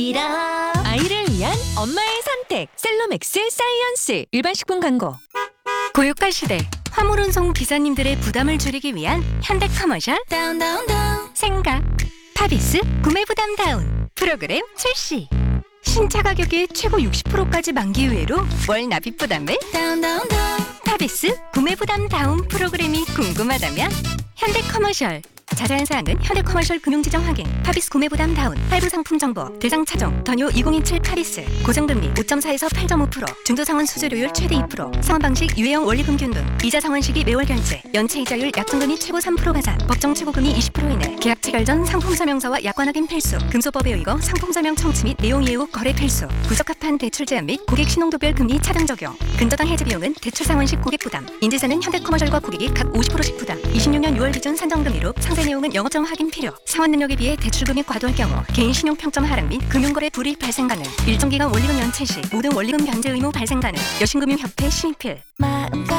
아이를 위한 엄마의 선택 셀로맥스 사이언스. 일반 식품 광고. 고유가 시대 화물 운송 기사님들의 부담을 줄이기 위한 현대 커머셜 생각 파비스 구매 부담 다운 프로그램 출시. 신차 가격의 최고 60%까지 만기 후회로 월 납입 부담을 파비스 구매 부담 다운 프로그램이 궁금하다면 현대 커머셜. 자세한 사항은 현대커머셜 금융지정 확인, 파비스 구매부담 다운, 할부 상품 정보, 대상 차종, 더뉴 2027 파리스, 고정금리 5.4에서 8.5%, 중도상환 수수료율 최대 2%, 상환 방식 유예형 원리금 균등, 이자 상환 시기 매월 결제, 연체 이자율 약정금리 최고 3% 가산, 법정 최고금리 20% 이내, 계약 체결 전 상품 설명서와 약관 확인 필수, 금소법에 의거 상품 설명 청취 및 내용 이해 후 거래 필수, 구속합한 대출 제한 및 고객 신용도별 금리 차등 적용, 근저당 해지 비용은 대출 상환 시 고객 부담, 인지사는 현대커머셜과 고객이 각 50%씩 부담, 26년 6월 기준 산정금리로 상세 내용은 영업정 확인 필요. 상환 능력에 비해 대출 금액 과도할 경우 개인 신용 평점 하락 및 금융거래 불이익 발생 가능. 일정 기간 원리금 연체 시 모든 원리금 변제 의무 발생 가능. 여신금융협회 신입필. 마음껏